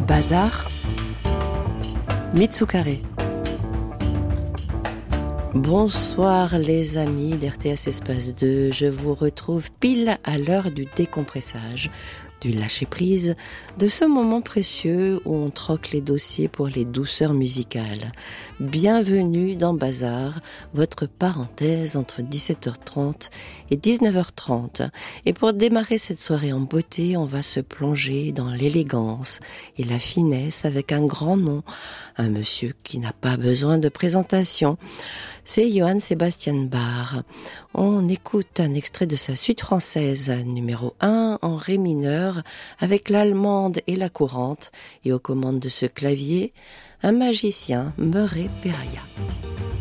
Bazar, Mitsukare. Bonsoir les amis d'RTS Espace 2, je vous retrouve pile à l'heure du décompressage, du lâcher-prise, de ce moment précieux où on troque les dossiers pour les douceurs musicales. Bienvenue dans Bazar, votre parenthèse entre 17h30 et 19h30. Et pour démarrer cette soirée en beauté, on va se plonger dans l'élégance et la finesse avec un grand nom, un monsieur qui n'a pas besoin de présentation. C'est Johann Sebastian Bach. On écoute un extrait de sa suite française, numéro 1 en ré mineur, avec l'allemande et la courante, et aux commandes de ce clavier, un magicien, Murray Peraya.